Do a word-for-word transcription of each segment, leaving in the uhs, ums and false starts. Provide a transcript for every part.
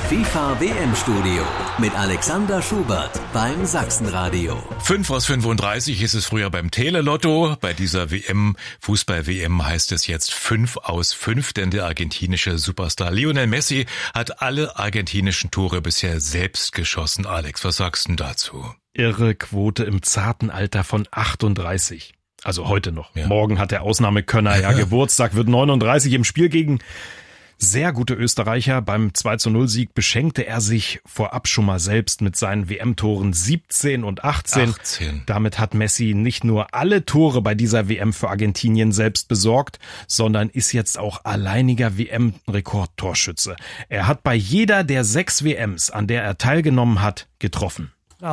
FIFA W M-Studio mit Alexander Schubert beim Sachsenradio. fünf aus fünfunddreißig ist es früher beim Telelotto. Bei dieser W M, Fußball-W M, heißt es jetzt fünf aus fünf, denn der argentinische Superstar Lionel Messi hat alle argentinischen Tore bisher selbst geschossen. Alex, was sagst du dazu? Irre Quote im zarten Alter von achtunddreißig. Also heute noch. Ja. Morgen hat der Ausnahmekönner ja Geburtstag, wird neununddreißig. Im Spiel gegen sehr gute Österreicher. Beim zwei zu null Sieg beschenkte er sich vorab schon mal selbst mit seinen W M-Toren siebzehn und achtzehn. achtzehn. Damit hat Messi nicht nur alle Tore bei dieser W M für Argentinien selbst besorgt, sondern ist jetzt auch alleiniger W M-Rekordtorschütze. Er hat bei jeder der sechs W Ms, an der er teilgenommen hat, getroffen.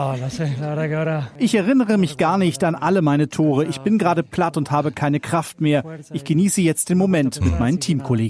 Ich erinnere mich gar nicht an alle meine Tore. Ich bin gerade platt und habe keine Kraft mehr. Ich genieße jetzt den Moment mit meinen Teamkollegen.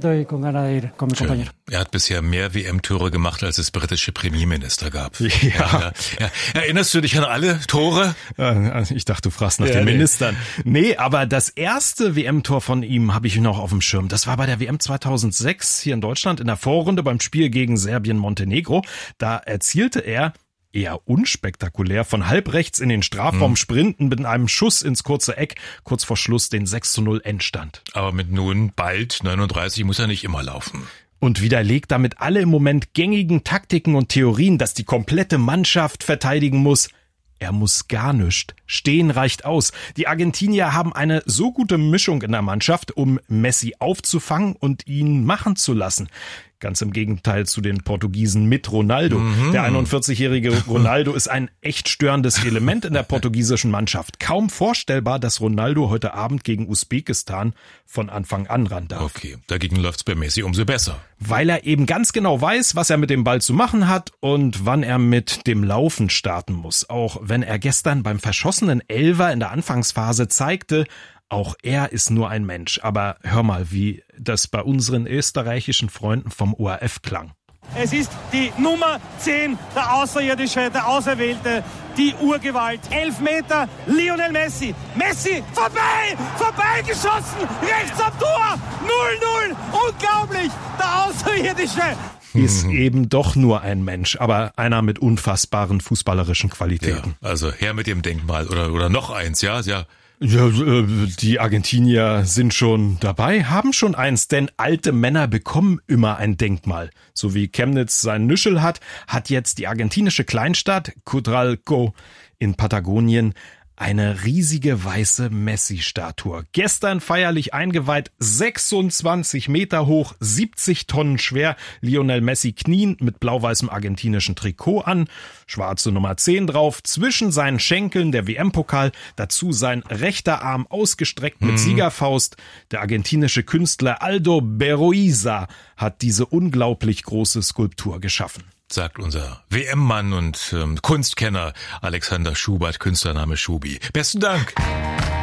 Schön. Er hat bisher mehr W M-Tore gemacht, als es britische Premierminister gab. Ja. Ja, ja. Erinnerst du dich an alle Tore? Ich dachte, du fragst nach Ja, den nee. Ministern. Nee, aber das erste W M-Tor von ihm habe ich noch auf dem Schirm. Das war bei der W M zweitausendsechs hier in Deutschland in der Vorrunde beim Spiel gegen Serbien-Montenegro. Da erzielte er eher unspektakulär von halb rechts in den Strafraum sprinten mit einem Schuss ins kurze Eck, kurz vor Schluss den sechs zu null Endstand. Aber mit nun bald neununddreißig muss er nicht immer laufen. Und widerlegt damit alle im Moment gängigen Taktiken und Theorien, dass die komplette Mannschaft verteidigen muss. Er muss gar nicht. Stehen reicht aus. Die Argentinier haben eine so gute Mischung in der Mannschaft, um Messi aufzufangen und ihn machen zu lassen. Ganz im Gegenteil zu den Portugiesen mit Ronaldo. Mhm. Der einundvierzigjährige Ronaldo ist ein echt störendes Element in der portugiesischen Mannschaft. Kaum vorstellbar, dass Ronaldo heute Abend gegen Usbekistan von Anfang an ran darf. Okay, dagegen läuft's bei Messi umso besser. Weil er eben ganz genau weiß, was er mit dem Ball zu machen hat und wann er mit dem Laufen starten muss. Auch wenn er gestern beim verschossenen Elfer in der Anfangsphase zeigte, auch er ist nur ein Mensch. Aber hör mal, wie das bei unseren österreichischen Freunden vom O R F klang. Es ist die Nummer zehn, der Außerirdische, der Auserwählte, die Urgewalt. Elf Meter, Lionel Messi. Messi, vorbei, vorbeigeschossen, rechts am Tor, null null, unglaublich, der Außerirdische. Ist eben doch nur ein Mensch, aber einer mit unfassbaren fußballerischen Qualitäten. Ja, also her mit dem Denkmal oder, oder noch eins, ja, ja. Ja, äh, die Argentinier sind schon dabei, haben schon eins, denn alte Männer bekommen immer ein Denkmal. So wie Chemnitz sein Nüschel hat, hat jetzt die argentinische Kleinstadt Cutralco in Patagonien eine riesige weiße Messi-Statue. Gestern feierlich eingeweiht, sechsundzwanzig Meter hoch, siebzig Tonnen schwer. Lionel Messi kniend mit blau-weißem argentinischen Trikot an, schwarze Nummer zehn drauf, zwischen seinen Schenkeln der W M-Pokal, dazu sein rechter Arm ausgestreckt mit Siegerfaust. Der argentinische Künstler Aldo Berroiza hat diese unglaublich große Skulptur geschaffen. Sagt unser W M-Mann und ähm, Kunstkenner Alexander Schubert, Künstlername Schubi. Besten Dank.